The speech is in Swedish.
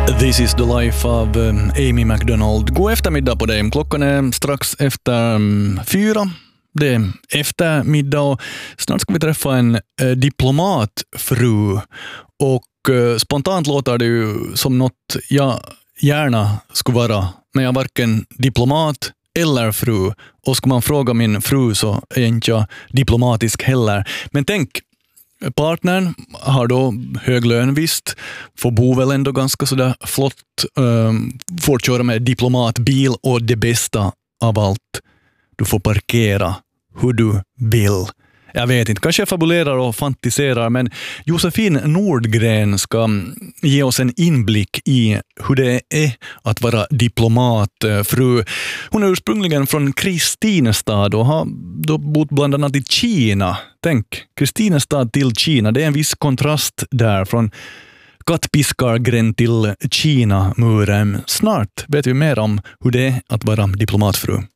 This is the life of Amy McDonald. God eftermiddag på dig. Klockan är strax efter 4. Det är eftermiddag och snart ska vi träffa en diplomatfru. Och spontant låter det ju som något jag gärna skulle vara. Men jag är varken diplomat eller fru. Och ska man fråga min fru så är jag inte diplomatisk heller. Men tänk, partnern har då hög lön visst, får bo väl ändå ganska sådär flott, får köra med diplomatbil och det bästa av allt, du får parkera hur du vill. Jag vet inte, kanske jag fabulerar och fantiserar, men Josefin Nordgren ska ge oss en inblick i hur det är att vara diplomatfru. Hon är ursprungligen från Kristinestad och har då bott bland annat i Kina. Tänk, Kristinestad till Kina, det är en viss kontrast där från Kattpiskargren till Kina-muren. Snart vet vi mer om hur det är att vara diplomatfru.